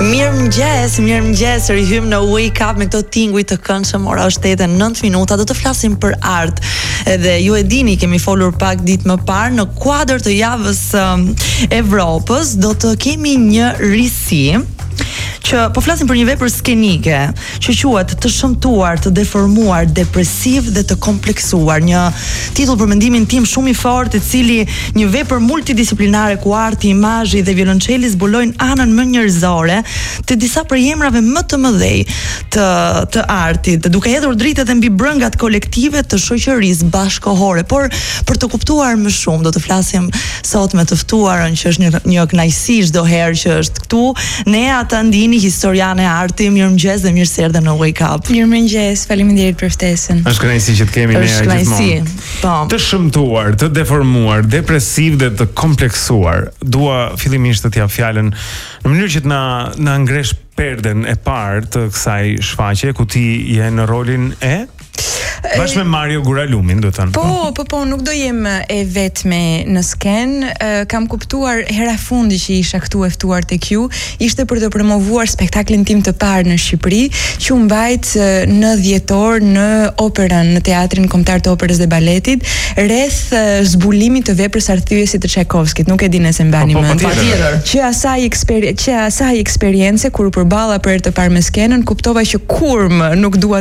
Mirëmëngjes, rihym në Wake Up me këto tinguj të këndshëm. Ora është 8:09 minuta. Do të flasim për art. Edhe ju e dini, kemi folur pak ditë më parë në kuadër të javës Evropës, do të kemi një risi që po flasim për një vepër skenike që quhet Të shëmtuar, të deformuar, depresiv dhe të kompleksuar. Një titull për mendimin tim shumë i fortë, i cili një vepër multidisiplinare ku arti, imazhi dhe violonçeli zbulojnë anën më njerëzore të disa përjemrave më të mëdhej të artit, duke hedhur dritat e mbi brëngat kolektive të shoqërisë bashkëkohore. Por për të kuptuar më shumë, do të flasim sot me të ftuarën që është një kënaqësi çdo herë që është këtu, Nea Tandini, historiane e artit. Mirëmëngjes dhe mirë se erdhe në Wake Up. Mirëmëngjes, faleminderit për ftesën. Është kënaqësi që të kemi ne gjithmonë. Po. Të shëmtuar, të deformuar, depresiv dhe të kompleksuar. Dua fillimisht të t'jap fjalën në mënyrë që të na ngresh perden e parë të kësaj shfaqje ku ti je në rolin e bashkë me Mario Guralumin, do të thënë. Po, nuk do jem e vetme në sken. Kam kuptuar hera fundi që isha këtu e ftuar tek ju, ishte për të promovuar spektaklin tim të parë në Shqipëri, që u mbajt në dhjetor në operën, në Teatrin Kombëtar të Operës dhe Baletit, rreth zbulimit të veprës arthyesi të Çajkovskit. Nuk e di nëse mbani mend. Patjetër. Që asaj eksperiencë kur u përballa për herë të parë me skenën, kuptova që kurrë nuk dua